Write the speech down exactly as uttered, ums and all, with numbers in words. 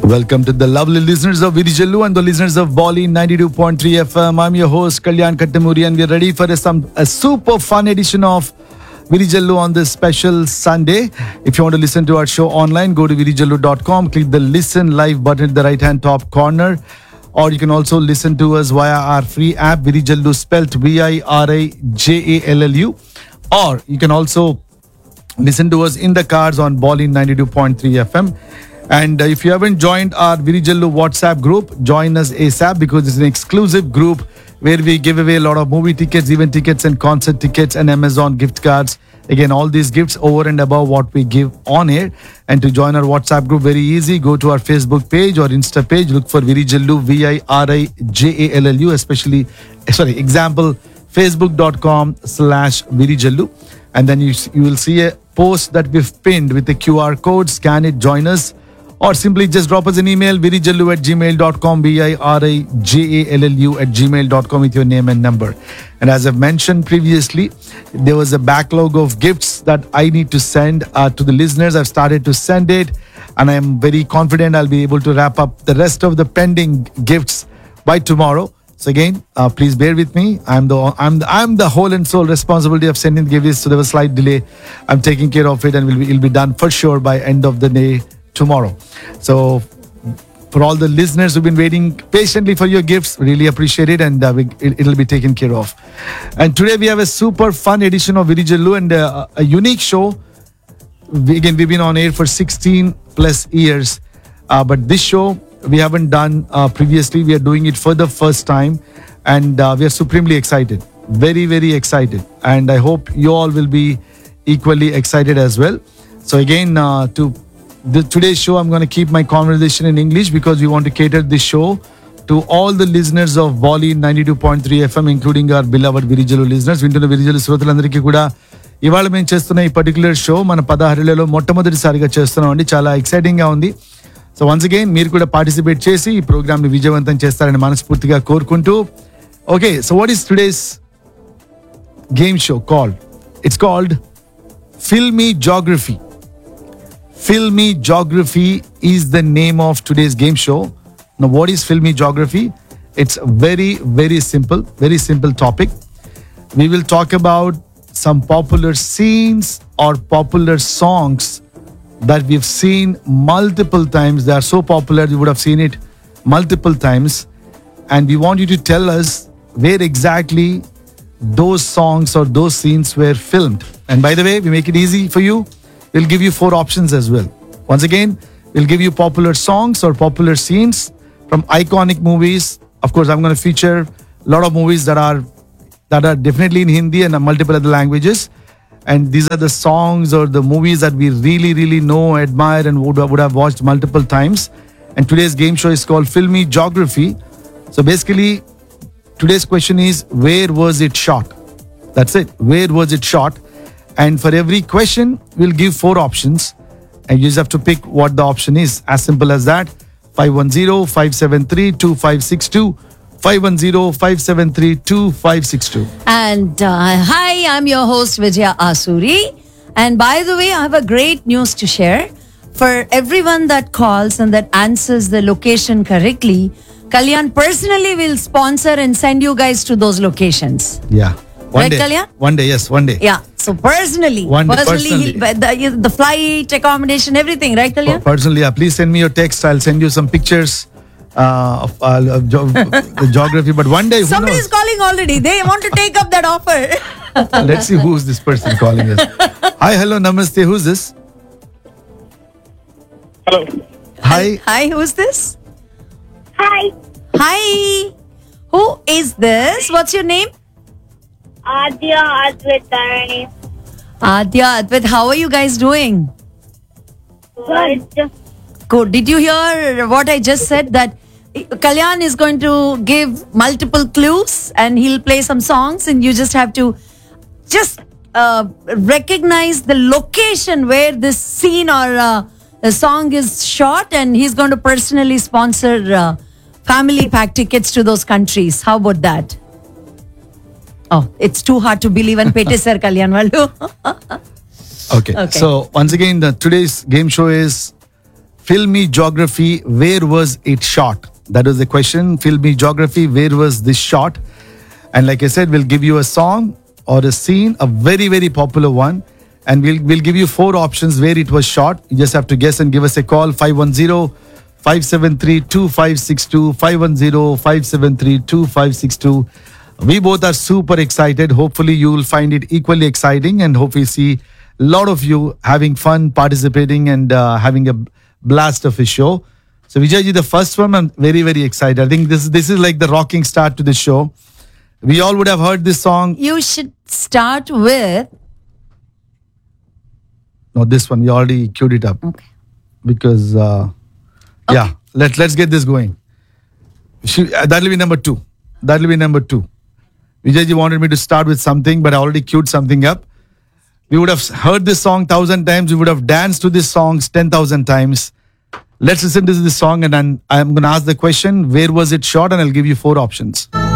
Welcome to the lovely listeners of Virijallu and the listeners of Bali ninety-two point three F M. I'm your host Kalyan Kattamuri and we're ready for a, some, a super fun edition of Virijallu on this special Sunday. If you want to listen to our show online, go to virijallu dot com, click the listen live button at the right hand top corner. Or you can also listen to us via our free app, Virijallu, spelled V I R I J A L L U. Or you can also listen to us in the cars on Bali ninety-two point three F M. And uh, if you haven't joined our Virijallu WhatsApp group, join us ASAP because it's an exclusive group where we give away a lot of movie tickets, event tickets and concert tickets and Amazon gift cards. Again, all these gifts over and above what we give on air. And to join our WhatsApp group, very easy. Go to our Facebook page or Insta page. Look for Virijallu, V I R I J A L L U, especially, sorry, example, facebook.com slash Virijallu. And then you, you will see a post that we've pinned with the Q R code. Scan it, join us. Or simply just drop us an email, virijallu at gmail dot com, V I R I J A L L U at gmail dot com with your name and number. And as I've mentioned previously, there was a backlog of gifts that I need to send uh, to the listeners. I've started to send it and I'm very confident I'll be able to wrap up the rest of the pending gifts by tomorrow. So again, uh, please bear with me. I'm the I'm the, I'm the whole and sole responsibility of sending the gifts. So there was a slight delay. I'm taking care of it and will be, it'll be done for sure by end of the day tomorrow. So for all the listeners who've been waiting patiently for your gifts, really appreciate it and uh, we, it, it'll be taken care of. And today we have a super fun edition of Virijallu and uh, a unique show. We, again, we've been on air for sixteen plus years, uh, but this show we haven't done uh, previously. We are doing it for the first time and uh, we are supremely excited. Very, very excited. And I hope you all will be equally excited as well. So again, uh, to The, today's show, I'm going to keep my conversation in English because we want to cater this show to all the listeners of Bali ninety-two point three F M, including our beloved Virijallu listeners. Vintuన్న Virijallu శ్రోతలందరికీ కూడా ఇవాళ మేము చేస్తున్న ఈ particular show మన పదహారులలో మొట్టమొదటిసారిగా చేస్తున్నాం అండి. చాలా ఎక్సైటింగ్ గా ఉంది. సో వన్స్ అగైన్ మీరు కూడా పార్టిసిపేట్ చేసి ఈ ప్రోగ్రామ్ ని విజయవంతం చేస్తారని మనస్ఫూర్తిగా కోరుకుంటూ okay so what is today's game show called? It's called Filmy Geography. Filmy Geography is the name of today's game show. Now, what is Filmy Geography? It's very, very simple, very simple topic. We will talk about some popular scenes or popular songs that we've seen multiple times. They are so popular, you would have seen it multiple times. And we want you to tell us where exactly those songs or those scenes were filmed. And by the way, we make it easy for you. We'll give you four options as well. Once again, we'll give you popular songs or popular scenes from iconic movies. Of course, I'm going to feature a lot of movies that are that are definitely in Hindi and multiple other languages. And these are the songs or the movies that we really, really know, admire, and would, would have watched multiple times. And today's game show is called Filmy Geography. So basically, today's question is, where was it shot? That's it. Where was it shot? And for every question, we'll give four options. And you just have to pick what the option is. As simple as that. five one zero, five seven three, two five six two. five one zero, five seven three, two five six two. And uh, hi, I'm your host Vijaya Asuri. And by the way, I have a great news to share. For everyone that calls and that answers the location correctly, Kalyan personally will sponsor and send you guys to those locations. Yeah. One Right, day. Kalyan? One day, yes, one day. Yeah. So personally, One day, personally, personally. he'll- the, the flight, accommodation, everything, right, Kalyan? Personally, yeah, please send me your text. I'll send you some pictures uh, of, uh, of ge- the geography. But one day, who Somebody is knows? calling already. They want to take up that offer. Let's see who's this person calling us. Hi, hello, namaste. Who's this? Hello. Hi. Hi, who's this? Hi. Hi. Who is this? What's your name? Adya Advait Dharani. Adya, Advait, how are you guys doing? Good. Good. Did you hear what I just said? That Kalyan is going to give multiple clues and he'll play some songs and you just have to just uh, recognize the location where this scene or uh, a song is shot, and he's going to personally sponsor uh, family pack tickets to those countries. How about that? Oh, it's too hard to believe and pete sir Kalyan Vallu. Okay. Okay. So once again, the, today's game show is Fill me geography, where was it shot? That was the question. Fill me geography, where was this shot? And like I said, we'll give you a song or a scene, a very, very popular one. And we'll, we'll give you four options where it was shot. You just have to guess and give us a call. five one zero, five seven three, two five six two, five one zero, five seven three, two five six two. We both are super excited. Hopefully you will find it equally exciting, and hope we see a lot of you having fun, participating, and uh, having a blast of a show. So Vijayji, the first one, I'm very, very excited. I think this, this is like the rocking start to the show. We all would have heard this song. You should start with. No, this one, we already queued it up. Okay. Because, uh, Okay. yeah, let, let's get this going. She, uh, that'll be number two. That'll be number two. Vijayji wanted me to start with something, but I already queued something up. We would have heard this song thousand times. We would have danced to this song ten thousand times. Let's listen to this song, and then I'm going to ask the question, where was it shot? And I'll give you four options.